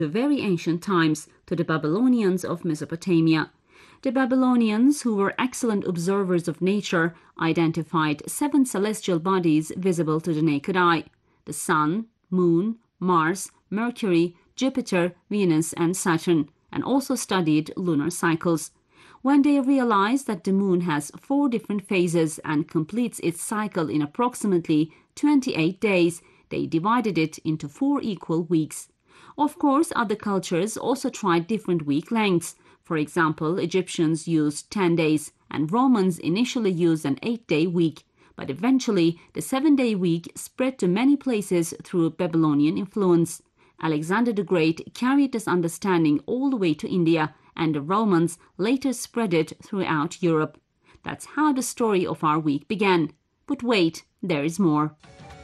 the very ancient times, to the Babylonians of Mesopotamia. The Babylonians, who were excellent observers of nature, identified 7 celestial bodies visible to the naked eye: the Sun, Moon, Mars, Mercury, Jupiter, Venus, and Saturn, and also studied lunar cycles. When they realized that the moon has 4 different phases and completes its cycle in approximately 28 days, they divided it into 4 equal weeks. Of course, other cultures also tried different week lengths. For example, Egyptians used 10 days, and Romans initially used an 8-day week. But eventually, the 7-day week spread to many places through Babylonian influence. Alexander the Great carried this understanding all the way to India, and the Romans later spread it throughout Europe. That's how the story of our week began. But wait, there is more.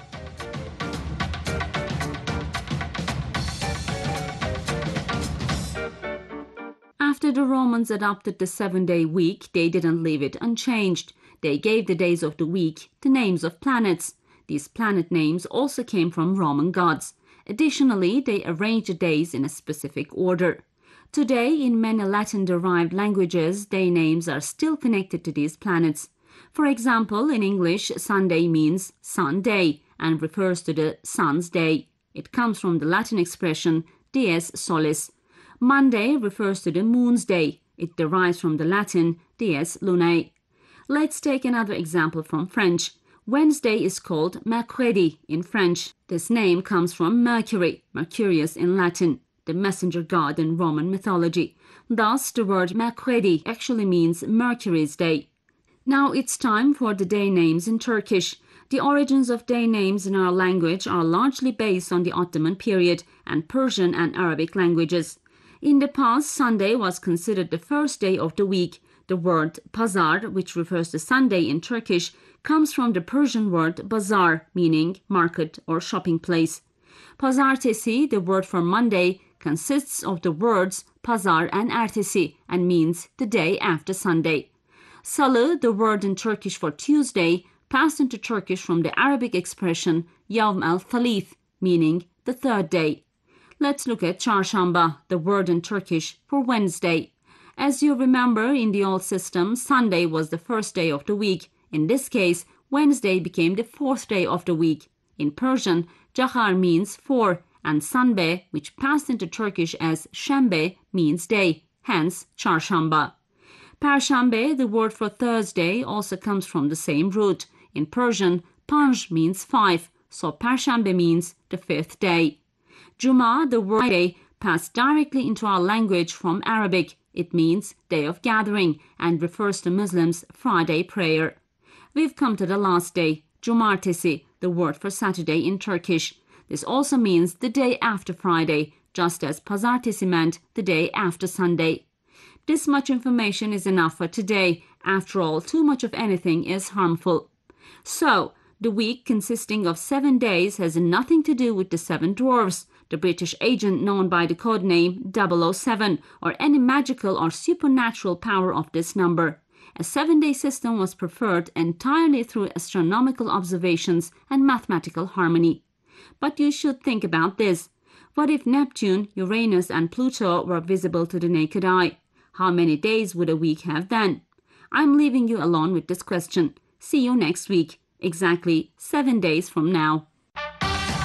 After the Romans adopted the 7-day week, they didn't leave it unchanged. They gave the days of the week the names of planets. These planet names also came from Roman gods. Additionally, they arranged the days in a specific order. Today, in many Latin-derived languages, day names are still connected to these planets. For example, in English, Sunday means sun day and refers to the sun's day. It comes from the Latin expression dies solis. Monday refers to the moon's day. It derives from the Latin dies lunae. Let's take another example from French. Wednesday is called mercredi in French. This name comes from Mercury, Mercurius in Latin, the messenger god in Roman mythology. Thus, the word mercredi actually means Mercury's day. Now it's time for the day names in Turkish. The origins of day names in our language are largely based on the Ottoman period and Persian and Arabic languages. In the past, Sunday was considered the first day of the week. The word pazar, which refers to Sunday in Turkish, comes from the Persian word bazar, meaning market or shopping place. Pazartesi, the word for Monday, consists of the words pazar and ertesi and means the day after Sunday. Salı, the word in Turkish for Tuesday, passed into Turkish from the Arabic expression yavm el-thalith, meaning the third day. Let's look at çarşamba, the word in Turkish for Wednesday. As you remember, in the old system, Sunday was the first day of the week. In this case, Wednesday became the 4th day of the week. In Persian, cahar means 4, and sanbe, which passed into Turkish as şembe, means day, hence çarşamba. Perşembe, the word for Thursday, also comes from the same root. In Persian, panj means 5, so perşembe means the 5th day. Juma, the word day, passed directly into our language from Arabic. It means day of gathering and refers to Muslims' Friday prayer. We've come to the last day, cumartesi, the word for Saturday in Turkish. This also means the day after Friday, just as pazartesi meant the day after Sunday. This much information is enough for today. After all, too much of anything is harmful. So, the week consisting of 7 days has nothing to do with the 7 dwarfs, the British agent known by the codename 007, or any magical or supernatural power of this number. A 7-day system was preferred entirely through astronomical observations and mathematical harmony. But you should think about this. What if Neptune, Uranus, and Pluto were visible to the naked eye? How many days would a week have then? I'm leaving you alone with this question. See you next week, exactly 7 days from now.